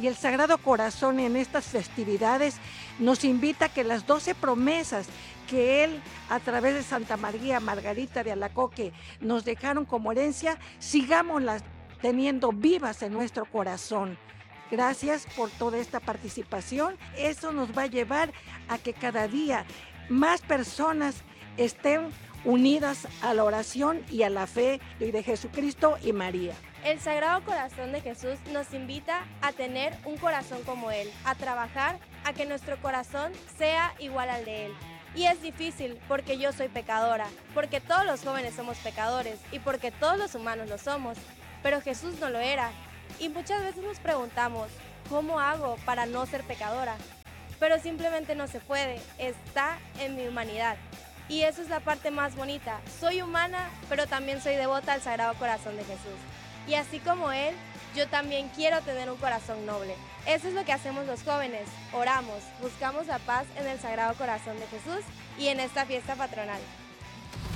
Y el Sagrado Corazón en estas festividades nos invita a que las 12 promesas que Él, a través de Santa María Margarita de Alacoque, nos dejaron como herencia, sigámoslas teniendo vivas en nuestro corazón. Gracias por toda esta participación. Eso nos va a llevar a que cada día más personas estén unidas a la oración y a la fe de Jesucristo y María. El Sagrado Corazón de Jesús nos invita a tener un corazón como Él, a trabajar a que nuestro corazón sea igual al de Él. Y es difícil porque yo soy pecadora, porque todos los jóvenes somos pecadores y porque todos los humanos lo somos, pero Jesús no lo era. Y muchas veces nos preguntamos, ¿cómo hago para no ser pecadora? Pero simplemente no se puede, está en mi humanidad. Y eso es la parte más bonita. Soy humana, pero también soy devota al Sagrado Corazón de Jesús. Y así como Él, yo también quiero tener un corazón noble. Eso es lo que hacemos los jóvenes. Oramos, buscamos la paz en el Sagrado Corazón de Jesús y en esta fiesta patronal.